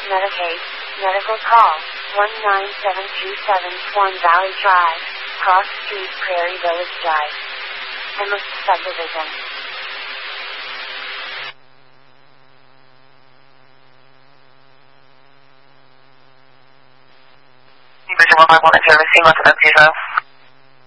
Medicaid, medical call, 19727 Swan Valley Drive, Cross Street, Prairie Village Drive. Plymouth Subdivision. Division 151 service, what's up, Jesus?